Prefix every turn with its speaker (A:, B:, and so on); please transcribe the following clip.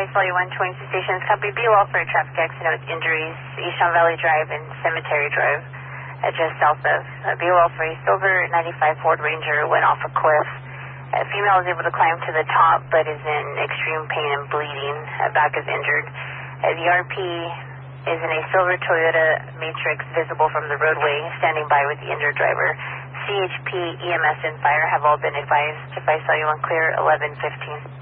A: saw you 120 stations. Copy. Be well for a traffic accident with injuries. Eastern Valley Drive and Cemetery Drive, just south of. Be well for a silver 95 Ford Ranger went off a cliff. A female is able to climb to the top but is in extreme pain and bleeding. Back is injured. The RP is in a silver Toyota Matrix visible from the roadway, standing by with the injured driver. CHP, EMS, and fire have all been advised. If I saw you on clear, 11:15.